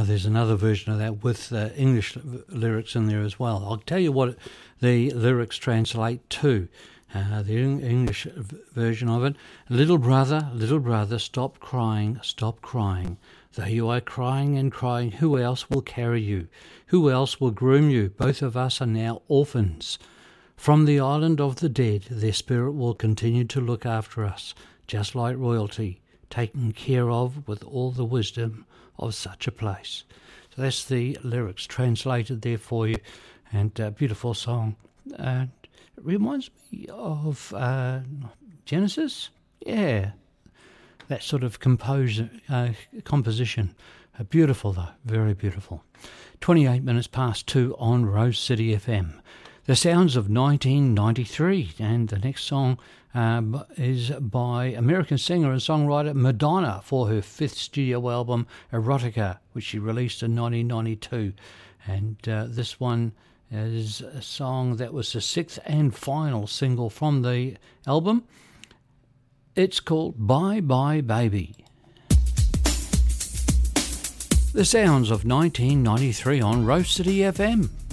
there's another version of that with English lyrics in there as well. I'll tell you what the lyrics translate to. The English version of it: little brother, stop crying, Though you are crying and crying, who else will carry you? Who else will groom you? Both of us are now orphans. From the island of the dead, their spirit will continue to look after us, just like royalty, taken care of with all the wisdom of such a place. So that's the lyrics translated there for you, and a beautiful song. It reminds me of Genesis. Yeah, that sort of composition. Beautiful though, very beautiful. 28 minutes past 2 on Rose City FM. The sounds of 1993, and the next song is by American singer and songwriter Madonna for her 5th studio album Erotica, which she released in 1992. And this one is a song that was the 6th and final single from the album. It's called Bye Bye Baby. The sounds of 1993 on Rose City FM.